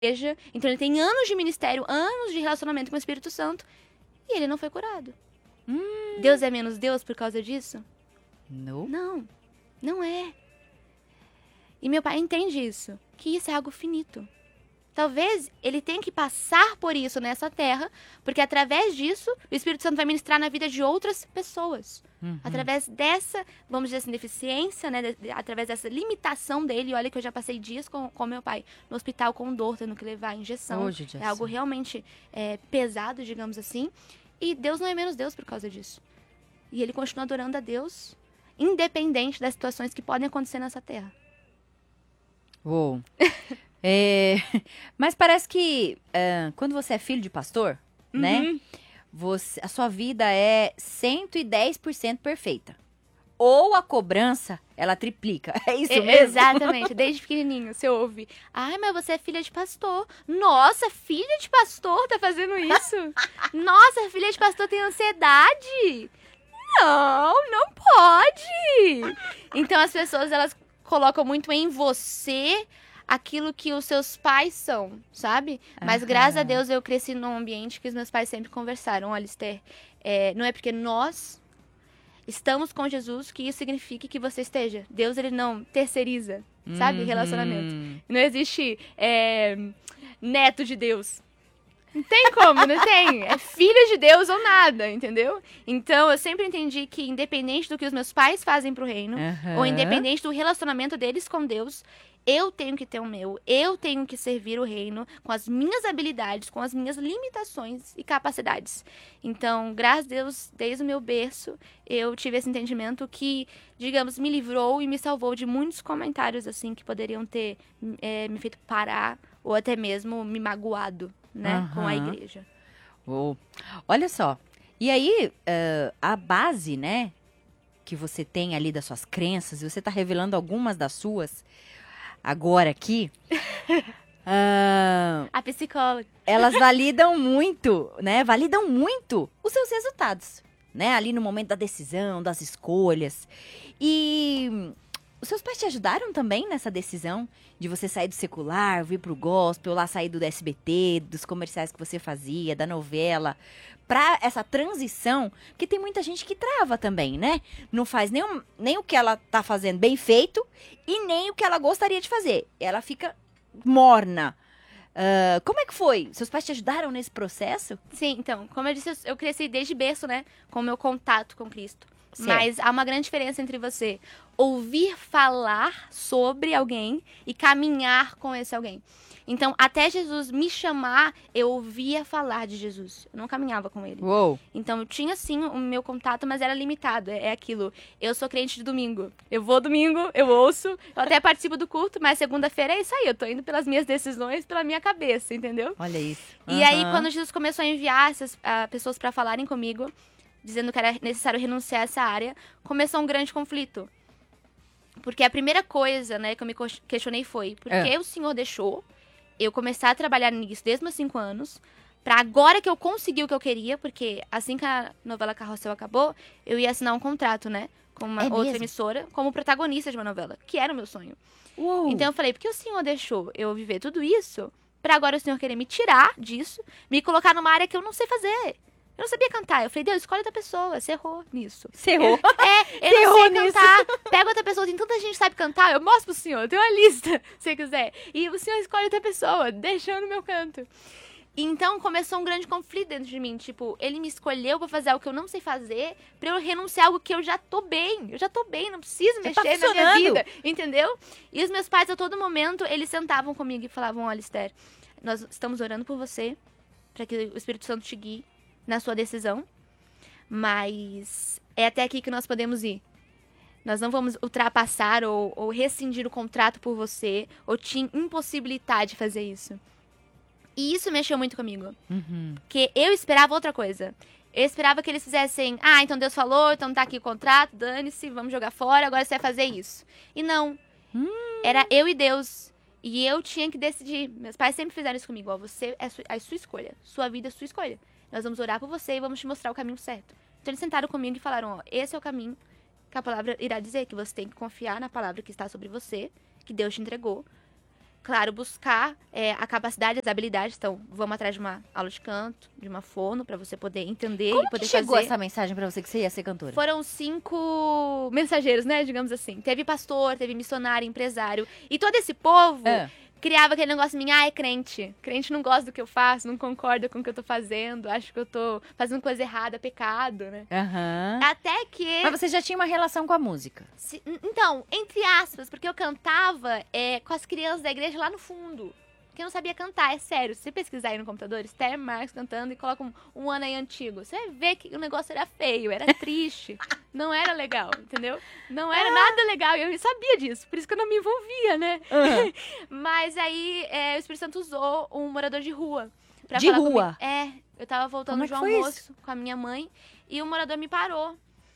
igreja. Então ele tem anos de ministério, anos de relacionamento com o Espírito Santo. E ele não foi curado. Deus é menos Deus por causa disso? Não. Não, não é. E meu pai entende isso, que isso é algo finito. Talvez ele tenha que passar por isso nessa terra, porque através disso, o Espírito Santo vai ministrar na vida de outras pessoas. Através dessa, vamos dizer assim, deficiência, né? Através dessa limitação dele. Olha que eu já passei dias com meu pai no hospital com dor, tendo que levar a injeção. É algo realmente pesado, digamos assim. E Deus não é menos Deus por causa disso. E ele continua adorando a Deus, independente das situações que podem acontecer nessa terra. Uou. Mas parece que quando você é filho de pastor, né? A sua vida é 110% perfeita. Ou a cobrança, ela triplica. É isso mesmo? Exatamente. Desde pequenininho, você ouve. Ai, mas você é filha de pastor. Nossa, filha de pastor tá fazendo isso? Nossa, filha de pastor tem ansiedade? Não, não pode. Então as pessoas, elas colocam muito em você aquilo que os seus pais são, sabe? Mas graças a Deus eu cresci num ambiente que os meus pais sempre conversaram. Olha, Esther, não é porque nós estamos com Jesus que isso signifique que você esteja. Deus, ele não terceiriza, sabe? Relacionamento. Não existe neto de Deus. Não tem como, não tem. É filho de Deus ou nada, entendeu? Então, eu sempre entendi que independente do que os meus pais fazem pro reino, ou independente do relacionamento deles com Deus, eu tenho que ter o meu. Eu tenho que servir o reino com as minhas habilidades, com as minhas limitações e capacidades. Então, graças a Deus, desde o meu berço, eu tive esse entendimento que, digamos, me livrou e me salvou de muitos comentários, assim, que poderiam ter me feito parar ou até mesmo me magoado, né, com a igreja. Olha só, e aí a base, né, que você tem ali das suas crenças, e você tá revelando algumas das suas agora aqui, A psicóloga. elas validam muito, né, validam muito os seus resultados, né, ali no momento da decisão, das escolhas. E os seus pais te ajudaram também nessa decisão de você sair do secular, vir pro gospel, lá sair do SBT, dos comerciais que você fazia, da novela, pra essa transição, porque tem muita gente que trava também, né? Não faz nem o que ela tá fazendo bem feito e nem o que ela gostaria de fazer. Ela fica morna. Como é que foi? Seus pais te ajudaram nesse processo? Sim, então, como eu disse, eu cresci desde berço, né, com o meu contato com Cristo. Certo. Mas há uma grande diferença entre você ouvir falar sobre alguém e caminhar com esse alguém. Então, até Jesus me chamar, eu ouvia falar de Jesus. Eu não caminhava com ele. Uou. Então, eu tinha, sim, o meu contato, mas era limitado. É aquilo. Eu sou crente de domingo. Eu vou domingo, eu ouço, eu até participo do culto, mas segunda-feira é isso aí. Eu tô indo pelas minhas decisões, pela minha cabeça, entendeu? Olha isso. E aí, quando Jesus começou a enviar essas pessoas para falarem comigo, dizendo que era necessário renunciar a essa área, começou um grande conflito. Porque a primeira coisa, né, que eu me questionei foi, por que o Senhor deixou eu começar a trabalhar nisso desde meus 5 anos, pra agora que eu consegui o que eu queria, porque assim que a novela Carrossel acabou, eu ia assinar um contrato, né, com uma outra emissora, como protagonista de uma novela, que era o meu sonho. Uou. Então eu falei, por que o Senhor deixou eu viver tudo isso, pra agora o Senhor querer me tirar disso, me colocar numa área que eu não sei fazer? Eu não sabia cantar. Eu falei, Deus, escolhe outra pessoa. Você errou nisso. Você errou. Eu não sei cantar. Pega outra pessoa. Tem tanta gente que sabe cantar. Eu mostro pro senhor. Tem uma lista, se você quiser. E o senhor escolhe outra pessoa, deixando o meu canto. Então, começou um grande conflito dentro de mim. Tipo, ele me escolheu pra fazer algo que eu não sei fazer, pra eu renunciar a algo que eu já tô bem. Eu já tô bem, não preciso mexer na minha vida. Entendeu? E os meus pais, a todo momento, eles sentavam comigo e falavam, olha, Esther, nós estamos orando por você, pra que o Espírito Santo te guie na sua decisão, mas é até aqui que nós podemos ir. Nós não vamos ultrapassar ou rescindir o contrato por você, ou te impossibilitar de fazer isso. E isso mexeu muito comigo. Porque eu esperava outra coisa. Eu esperava que eles fizessem, então Deus falou, então tá aqui o contrato, dane-se, vamos jogar fora, agora você vai fazer isso. E não. Era eu e Deus. E eu tinha que decidir. Meus pais sempre fizeram isso comigo. Você é a sua escolha. Sua vida é sua escolha. Nós vamos orar por você e vamos te mostrar o caminho certo. Então eles sentaram comigo e falaram, esse é o caminho que a palavra irá dizer, que você tem que confiar na palavra que está sobre você, que Deus te entregou. claro, buscar a capacidade, as habilidades. Então, vamos atrás de uma aula de canto, de uma fono, pra você poder entender Como e poder que chegou fazer. essa mensagem pra você que você ia ser cantora? Foram 5 mensageiros, né? Digamos assim. Teve pastor, teve missionário, empresário. E todo esse povo criava aquele negócio em mim, é crente. Crente não gosta do que eu faço, não concorda com o que eu tô fazendo, acho que eu tô fazendo coisa errada, pecado, né? Até que... Mas você já tinha uma relação com a música? Então, entre aspas, porque eu cantava com as crianças da igreja lá no fundo. Porque eu não sabia cantar, é sério. Se você pesquisar aí no computador, Esther Marques cantando e coloca um ano aí antigo, você vai ver que o negócio era feio, era triste. Não era legal, entendeu? Não era nada legal. E eu sabia disso, por isso que eu não me envolvia, né? Mas aí o Espírito Santo usou um morador de rua. Pra de falar rua? comigo. Eu tava voltando de um almoço com a minha mãe e o morador me parou.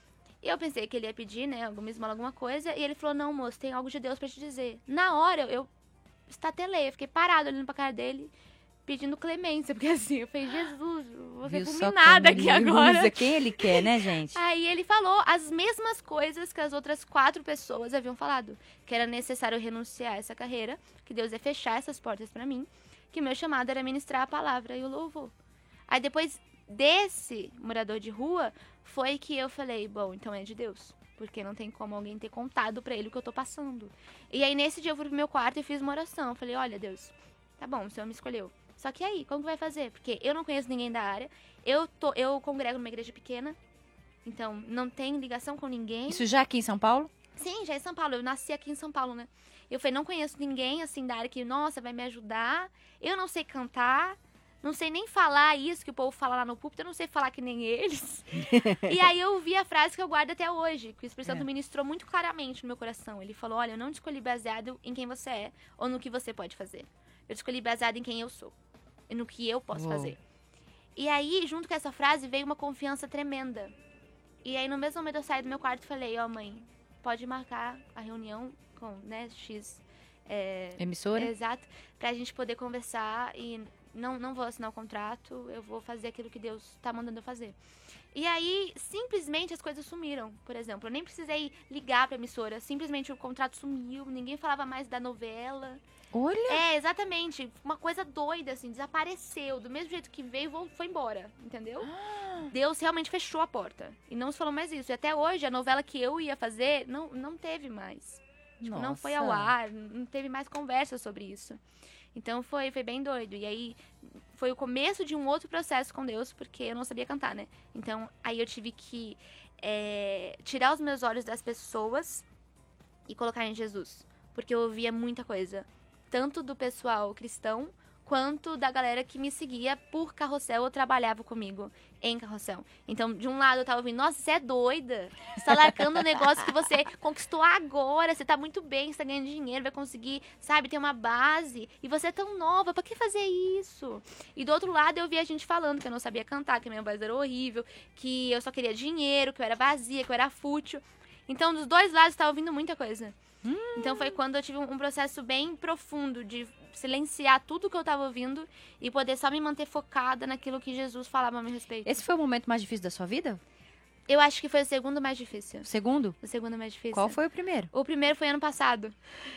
E eu pensei que ele ia pedir, né, alguma esmola, alguma coisa. E ele falou, não, moço, tem algo de Deus pra te dizer. Na hora, eu estatelei, eu fiquei parada olhando pra cara dele, pedindo clemência, porque assim, eu falei, Jesus, vou ser fulminada aqui agora. Usa quem ele quer, né, gente? Aí ele falou as mesmas coisas que as outras 4 pessoas haviam falado, que era necessário renunciar a essa carreira, que Deus ia fechar essas portas pra mim, que o meu chamado era ministrar a palavra e o louvor. Aí depois desse morador de rua, foi que eu falei, bom, então é de Deus. Porque não tem como alguém ter contado pra ele o que eu tô passando. E aí, nesse dia, eu fui pro meu quarto e fiz uma oração. Eu falei, olha, Deus, tá bom, o Senhor me escolheu. Só que aí, como que vai fazer? Porque eu não conheço ninguém da área. Eu congrego numa igreja pequena. Então, não tenho ligação com ninguém. Isso já aqui em São Paulo? Sim, já em São Paulo. Eu nasci aqui em São Paulo, né? Eu falei, não conheço ninguém, assim, da área que, nossa, vai me ajudar. Eu não sei cantar. Não sei nem falar isso que o povo fala lá no púlpito, eu não sei falar que nem eles. E aí eu vi a frase que eu guardo até hoje, que o Espírito Santo ministrou muito claramente no meu coração. Ele falou, olha, eu não te escolhi baseado em quem você é ou no que você pode fazer. Eu te escolhi baseado em quem eu sou e no que eu posso fazer. E aí, junto com essa frase, veio uma confiança tremenda. E aí, no mesmo momento, eu saí do meu quarto e falei, mãe, pode marcar a reunião com, né, X... emissora? Exato, pra gente poder conversar e... Não vou assinar o contrato, eu vou fazer aquilo que Deus tá mandando eu fazer. E aí, simplesmente, as coisas sumiram. Por exemplo, eu nem precisei ligar pra emissora. Simplesmente o contrato sumiu, ninguém falava mais da novela. Olha! Exatamente. Uma coisa doida, assim, desapareceu. Do mesmo jeito que veio, foi embora, entendeu? Deus realmente fechou a porta. E não se falou mais isso. E até hoje, a novela que eu ia fazer, não teve mais. Tipo, não foi ao ar, não teve mais conversa sobre isso. Então foi bem doido. E aí foi o começo de um outro processo com Deus, porque eu não sabia cantar, né? Então aí eu tive que tirar os meus olhos das pessoas e colocar em Jesus. Porque eu ouvia muita coisa. Tanto do pessoal cristão, quanto da galera que me seguia por Carrossel ou trabalhava comigo em Carrossel. Então, de um lado eu tava ouvindo, nossa, você é doida, você tá largando um negócio que você conquistou agora, você tá muito bem, você tá ganhando dinheiro, vai conseguir, sabe, ter uma base, e você é tão nova, pra que fazer isso? E do outro lado eu via a gente falando que eu não sabia cantar, que a minha voz era horrível, que eu só queria dinheiro, que eu era vazia, que eu era fútil. Então, dos dois lados eu tava ouvindo muita coisa. Então foi quando eu tive um processo bem profundo de silenciar tudo que eu tava ouvindo e poder só me manter focada naquilo que Jesus falava a meu respeito. Esse foi o momento mais difícil da sua vida? Eu acho que foi o segundo mais difícil. O segundo? O segundo mais difícil. Qual foi o primeiro? O primeiro foi ano passado.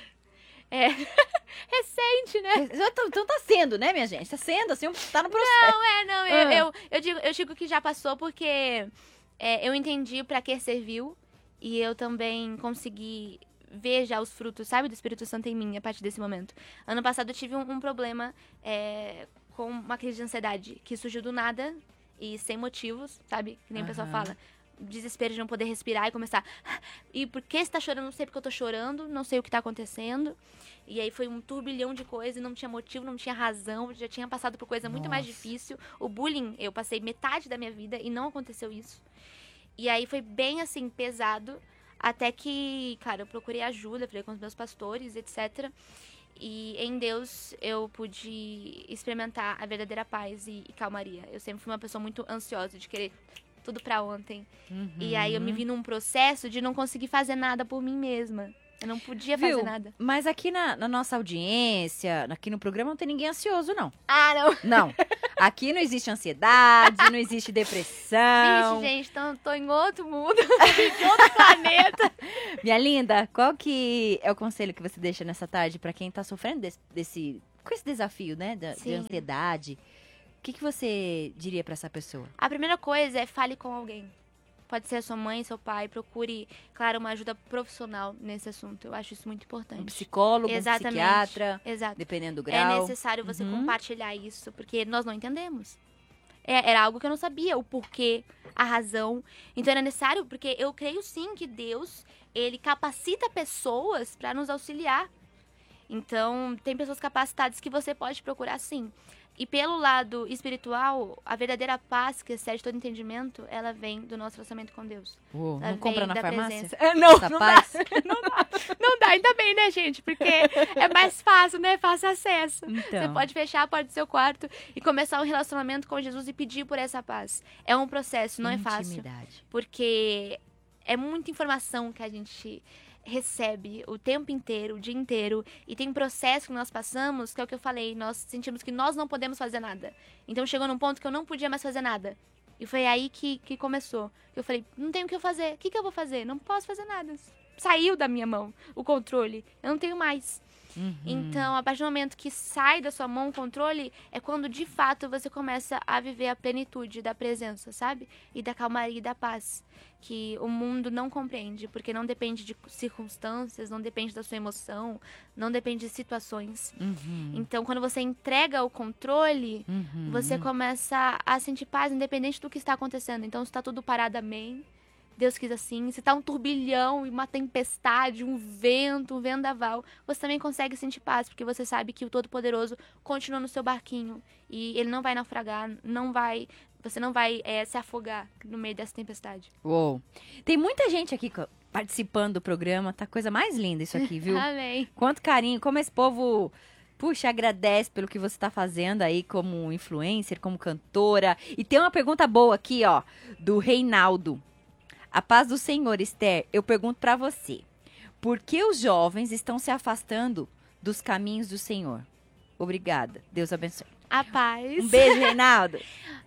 Recente, né? Então tá sendo, né, minha gente? Tá sendo, assim, tá no processo. Eu digo que já passou porque eu entendi pra que serviu e eu também consegui ver já os frutos, sabe, do Espírito Santo em mim a partir desse momento. Ano passado eu tive um problema com uma crise de ansiedade que surgiu do nada e sem motivos, sabe? Que nem a pessoa fala. Desespero de não poder respirar e começar... E por que você tá chorando? Não sei porque eu tô chorando, não sei o que tá acontecendo. E aí foi um turbilhão de coisas, não tinha motivo, não tinha razão, já tinha passado por coisa muito mais difícil. O bullying, eu passei metade da minha vida e não aconteceu isso. E aí foi bem, assim, pesado. Até que, cara, eu procurei ajuda, falei com os meus pastores, etc. E em Deus eu pude experimentar a verdadeira paz e calmaria. Eu sempre fui uma pessoa muito ansiosa, de querer tudo pra ontem. E aí eu me vi num processo de não conseguir fazer nada por mim mesma. Eu não podia fazer nada. Mas aqui na nossa audiência, aqui no programa, não tem ninguém ansioso, não. Ah, não. Não. Aqui não existe ansiedade, não existe depressão. Vixe, gente, então eu tô em outro mundo, em outro planeta. Minha linda, qual que é o conselho que você deixa nessa tarde pra quem tá sofrendo com esse desafio, né, de Sim. ansiedade? O que você diria pra essa pessoa? A primeira coisa é fale com alguém. Pode ser a sua mãe, seu pai. Procure, claro, uma ajuda profissional nesse assunto. Eu acho isso muito importante. Um psicólogo, Exatamente. um psiquiatra, Exato. dependendo do É grau. necessário você compartilhar isso, porque nós não entendemos. Era algo que eu não sabia, o porquê, a razão. Então era necessário, porque eu creio sim que Deus, ele capacita pessoas para nos auxiliar. Então, tem pessoas capacitadas que você pode procurar sim. E pelo lado espiritual, a verdadeira paz, que excede todo entendimento, ela vem do nosso relacionamento com Deus. Uou, Ela não compra vem na da farmácia? presença. Não, Essa não paz? Não dá, ainda bem, né, gente? Porque é mais fácil, né? Fácil acesso. Então. Você pode fechar a porta do seu quarto e começar um relacionamento com Jesus e pedir por essa paz. É um processo, não é fácil. Intimidade. Porque é muita informação que a gente recebe o tempo inteiro, o dia inteiro. E tem um processo que nós passamos, que é o que eu falei, nós sentimos que nós não podemos fazer nada. Então chegou num ponto que eu não podia mais fazer nada. E foi aí que começou. Eu falei, não tenho o que eu fazer. O que eu vou fazer? Não posso fazer nada. Saiu da minha mão o controle. Eu não tenho mais. Então, a partir do momento que sai da sua mão o controle, é quando de fato você começa a viver a plenitude da presença, sabe? E da calmaria e da paz. Que o mundo não compreende, porque não depende de circunstâncias, não depende da sua emoção, não depende de situações. Então, quando você entrega o controle, você começa a sentir paz, independente do que está acontecendo. Então, se está tudo parado, amém. Deus quis assim. Se tá um turbilhão e uma tempestade, um vento, um vendaval, você também consegue sentir paz, porque você sabe que o Todo-Poderoso continua no seu barquinho. E ele não vai naufragar, você não vai se afogar no meio dessa tempestade. Uou. Tem muita gente aqui participando do programa. Tá coisa mais linda isso aqui, viu? Amém. Quanto carinho, como esse povo... Puxa, agradece pelo que você está fazendo aí como influencer, como cantora. E tem uma pergunta boa aqui, ó, do Reinaldo. A paz do Senhor, Esther, eu pergunto pra você. Por que os jovens estão se afastando dos caminhos do Senhor? Obrigada. Deus abençoe. A paz. Um beijo, Reinaldo.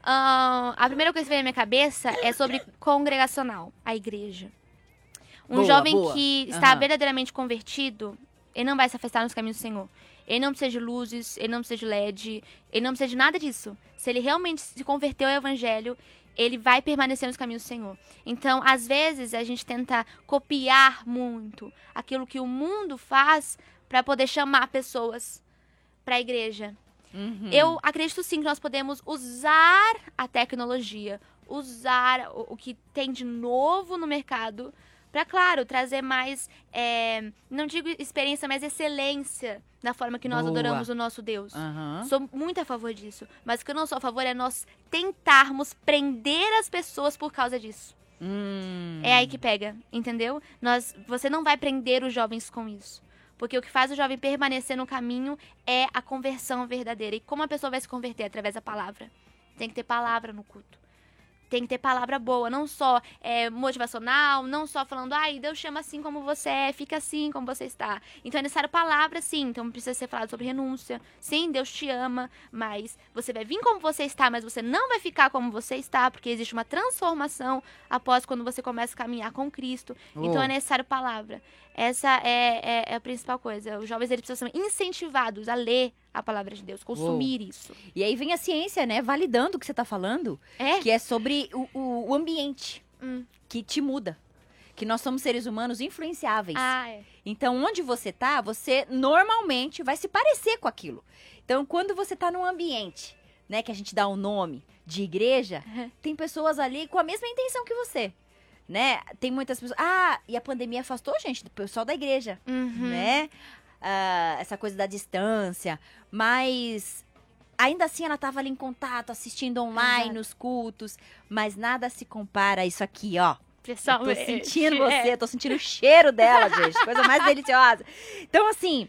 A primeira coisa que vem na minha cabeça é sobre congregacional, a igreja. Um Boa, jovem boa. que está Aham. verdadeiramente convertido, ele não vai se afastar nos caminhos do Senhor. Ele não precisa de luzes, ele não precisa de LED, ele não precisa de nada disso. Se ele realmente se converteu ao evangelho, ele vai permanecer nos caminhos do Senhor. Então, às vezes, a gente tenta copiar muito aquilo que o mundo faz para poder chamar pessoas para a igreja. Eu acredito sim que nós podemos usar a tecnologia, usar o que tem de novo no mercado para, claro, trazer mais, não digo experiência, mas excelência na forma que nós Boa. adoramos o nosso Deus. Aham. Sou muito a favor disso. Mas o que eu não sou a favor é nós tentarmos prender as pessoas por causa disso. É aí que pega, entendeu? Você não vai prender os jovens com isso. Porque o que faz o jovem permanecer no caminho é a conversão verdadeira. E como a pessoa vai se converter? Através da palavra. Tem que ter palavra no culto. Tem que ter palavra boa, não só motivacional, não só falando, ai, Deus chama assim como você é, fica assim como você está. Então é necessário palavra, sim, então precisa ser falado sobre renúncia. Sim, Deus te ama, mas você vai vir como você está, mas você não vai ficar como você está, porque existe uma transformação após quando você começa a caminhar com Cristo. Então é necessário palavra. Essa é a principal coisa. Os jovens eles precisam ser incentivados a ler a palavra de Deus, consumir isso. E aí vem a ciência, né? Validando o que você tá falando. Que é sobre o ambiente que te muda. Que nós somos seres humanos influenciáveis. Então, onde você tá, você normalmente vai se parecer com aquilo. Então, quando você tá num ambiente, né, que a gente dá o nome de igreja, tem pessoas ali com a mesma intenção que você. Né? Tem muitas pessoas... e a pandemia afastou, gente, do pessoal da igreja, né? Essa coisa da distância. Mas ainda assim ela estava ali em contato, assistindo online, nos cultos. Mas nada se compara a isso aqui, ó. Pessoal, Eu tô sentindo você, tô sentindo o cheiro dela, gente. Coisa mais deliciosa. Então, assim,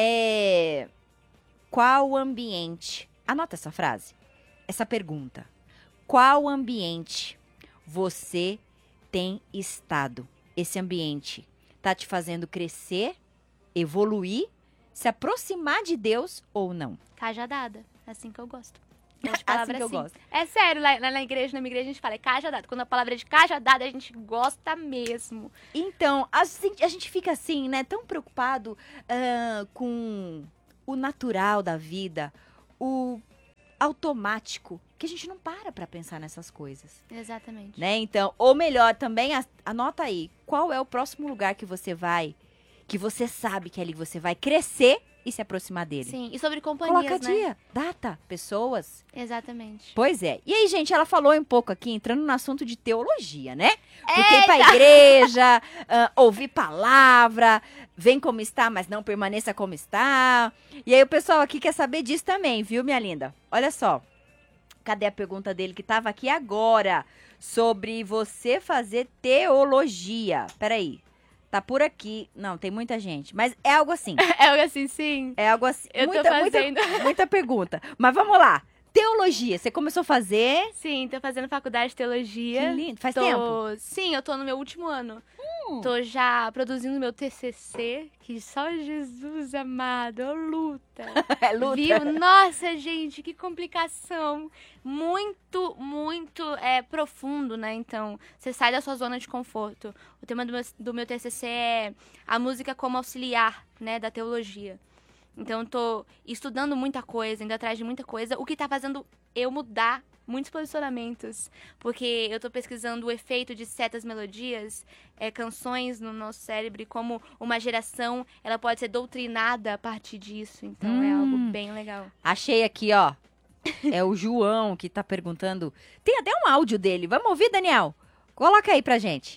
qual ambiente... Anota essa frase, essa pergunta. Qual ambiente você tem estado? Esse ambiente tá te fazendo crescer, evoluir, se aproximar de Deus ou não? Cajadada, é assim que eu gosto. Então, de palavra Assim que eu sim. gosto. É sério, lá na igreja, na minha igreja, a gente fala, é cajadada. Quando a palavra é de cajadada, a gente gosta mesmo. Então, a gente fica assim, né, tão preocupado com o natural da vida, o automático, que a gente não para pra pensar nessas coisas, Exatamente. né? Então, ou melhor, também anota aí, qual é o próximo lugar que você vai, que você sabe que ali você vai crescer e se aproximar dele. Sim, e sobre companhias, Coloca né? dia, data, pessoas. Exatamente. Pois é. E aí, gente, ela falou um pouco aqui, entrando no assunto de teologia, né? Porque ir pra igreja, ouvir palavra, vem como está, mas não permaneça como está. E aí o pessoal aqui quer saber disso também, viu, minha linda? Olha só. Cadê a pergunta dele que tava aqui agora? Sobre você fazer teologia. Peraí. Tá por aqui. Não, tem muita gente. Mas é algo assim. É algo assim, sim. É algo assim. Eu tô fazendo. Muita pergunta. Mas vamos lá. Teologia, você começou a fazer? Sim, tô fazendo faculdade de teologia. Que lindo. Faz tempo? Sim, eu tô no meu último ano. Tô já produzindo meu TCC, que só Jesus amado, ô luta. É luta. Viu? Nossa, gente, que complicação. Muito, muito profundo, né? Então, você sai da sua zona de conforto. O tema do meu TCC é a música como auxiliar, né, da teologia. Então, eu tô estudando muita coisa, indo atrás de muita coisa, o que tá fazendo eu mudar muitos posicionamentos, porque eu tô pesquisando o efeito de certas melodias, canções no nosso cérebro, e como uma geração, ela pode ser doutrinada a partir disso. Então, é algo bem legal. Achei aqui, ó. É o João que tá perguntando. Tem até um áudio dele. Vamos ouvir, Daniel? Coloca aí pra gente.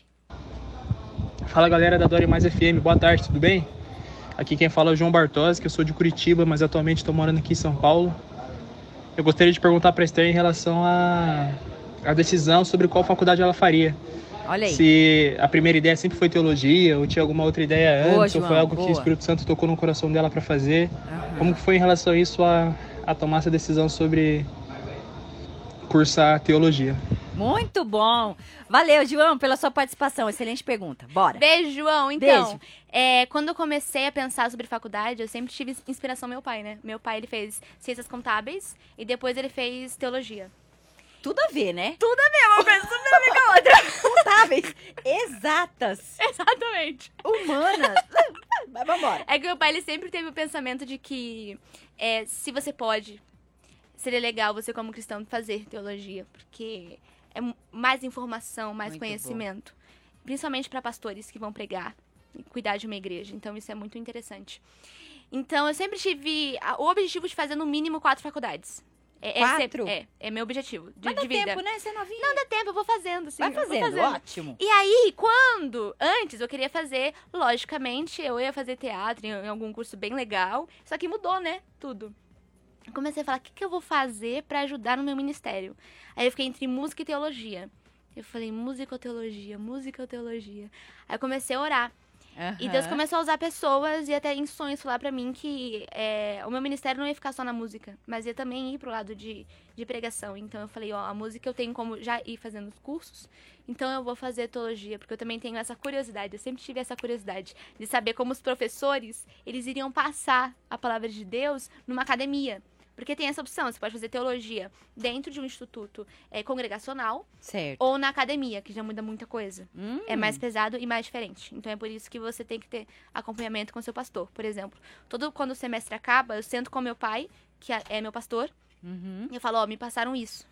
Fala, galera da Dori Mais FM. Boa tarde, tudo bem? Aqui quem fala é o João Bartosi, que eu sou de Curitiba, mas atualmente estou morando aqui em São Paulo. Eu gostaria de perguntar para a Esther em relação à decisão sobre qual faculdade ela faria. Olha aí. Se a primeira ideia sempre foi teologia, ou tinha alguma outra ideia Boa, antes, ou foi João, algo que o boa. Espírito Santo tocou no coração dela para fazer. Aham. Como que foi em relação a isso, a tomar essa decisão sobre cursar teologia? Muito bom. Valeu, João, pela sua participação. Excelente pergunta. Bora. Beijo, João. Então, quando eu comecei a pensar sobre faculdade, eu sempre tive inspiração do meu pai, né? Meu pai, ele fez ciências contábeis e depois ele fez teologia. Tudo a ver, né? Tudo a ver, uma coisa tudo a ver com a outra. Contáveis, exatas, Exatamente. humanas. Mas vambora. É que meu pai, ele sempre teve o pensamento de que se você pode, seria legal você como cristão fazer teologia, porque é mais informação, mais Muito conhecimento. Principalmente para pastores que vão pregar e cuidar de uma igreja. Então, isso é muito interessante. Então, eu sempre tive o objetivo de fazer no mínimo 4 faculdades. 4? É meu objetivo Mas dá de vida. tempo, né? Você é novinha. Não dá tempo, eu vou fazendo, sim. Vai eu vou fazendo, ótimo. E aí, antes eu queria fazer, logicamente, eu ia fazer teatro em algum curso bem legal, só que mudou, né, tudo. Eu comecei a falar, o que eu vou fazer pra ajudar no meu ministério? Aí eu fiquei entre música e teologia. Eu falei, música ou teologia? Música ou teologia? Aí eu comecei a orar. E Deus começou a usar pessoas e até em sonhos falar pra mim que o meu ministério não ia ficar só na música, mas ia também ir pro lado de pregação. Então eu falei, a música eu tenho como já ir fazendo os cursos, então eu vou fazer teologia, porque eu também tenho essa curiosidade, eu sempre tive essa curiosidade de saber como os professores, eles iriam passar a palavra de Deus numa academia. Porque tem essa opção, você pode fazer teologia dentro de um instituto congregacional, Certo. ou na academia, que já muda muita coisa. É mais pesado e mais diferente. Então é por isso que você tem que ter acompanhamento com seu pastor. Por exemplo, quando o semestre acaba, eu sento com meu pai, que é meu pastor, e eu falo, me passaram isso.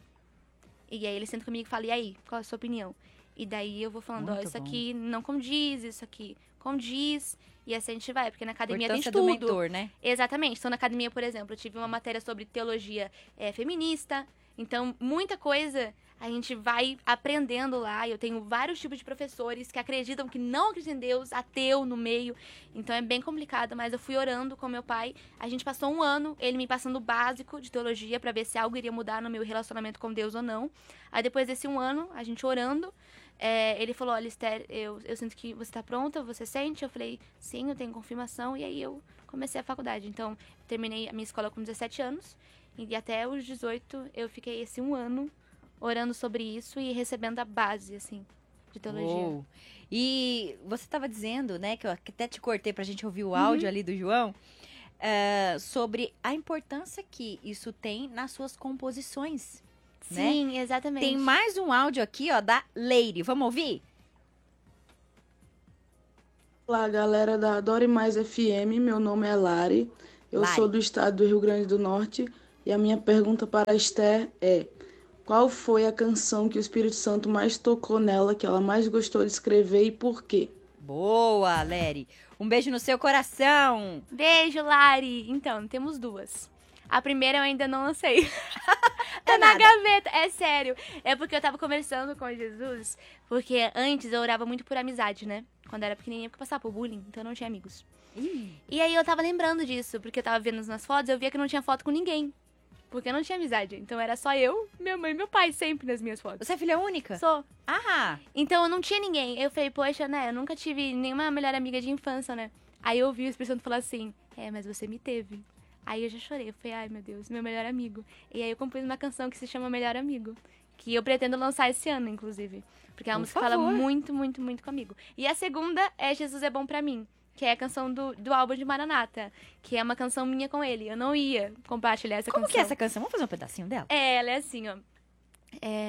E aí ele senta comigo e fala, e aí, qual é a sua opinião? E daí eu vou falando, Muito isso bom. aqui não condiz, isso aqui condiz. E assim a gente vai, porque na academia tem Importância estudo. do mentor, né? Exatamente. Então, na academia, por exemplo, eu tive uma matéria sobre teologia feminista. Então, muita coisa a gente vai aprendendo lá. Eu tenho vários tipos de professores que acreditam que não acreditam em Deus, ateu no meio. Então, é bem complicado. Mas eu fui orando com meu pai. A gente passou um ano, ele me passando o básico de teologia pra ver se algo iria mudar no meu relacionamento com Deus ou não. Aí, depois desse um ano, a gente orando, ele falou, olha, Esther, eu sinto que você tá pronta, você sente? Eu falei, sim, eu tenho confirmação. E aí, eu comecei a faculdade. Então, terminei a minha escola com 17 anos. E até os 18, eu fiquei esse um ano orando sobre isso e recebendo a base, assim, de teologia. Uou. E você estava dizendo, né, que eu até te cortei pra gente ouvir o áudio ali do João, sobre a importância que isso tem nas suas composições. Né? Sim, exatamente. Tem mais um áudio aqui, ó, da Leire. Vamos ouvir? Olá, galera da Adore Mais FM. Meu nome é Lari. Eu Lari. sou do estado do Rio Grande do Norte. E a minha pergunta para a Esther é: qual foi a canção que o Espírito Santo mais tocou nela, que ela mais gostou de escrever e por quê? Boa, Lery. Um beijo no seu coração. Beijo, Lari. Então, temos duas. A primeira eu ainda não lancei. Tá É na nada. gaveta, é sério. É porque eu tava conversando com Jesus, porque antes eu orava muito por amizade, né? Quando eu era pequenininha, porque eu passava por bullying, então eu não tinha amigos. E aí eu tava lembrando disso, porque eu tava vendo nas fotos, eu via que não tinha foto com ninguém. Porque eu não tinha amizade. Então era só eu, minha mãe e meu pai sempre nas minhas fotos. Você é filha única? Sou. Ah, Então eu não tinha ninguém. Eu falei, poxa, né? Eu nunca tive nenhuma melhor amiga de infância, né? Aí eu ouvi o Espírito Santo falar assim: mas você me teve. Aí eu já chorei. Eu falei, ai meu Deus, meu melhor amigo. E aí eu compus uma canção que se chama Melhor Amigo. Que eu pretendo lançar esse ano, inclusive. Porque a Por música favor. fala muito, muito, muito comigo. E a segunda é Jesus é Bom Pra Mim. Que é a canção do álbum de Maranata. Que é uma canção minha com ele. Eu não ia compartilhar essa como canção. que é essa canção? Vamos fazer um pedacinho dela? Ela é assim, ó.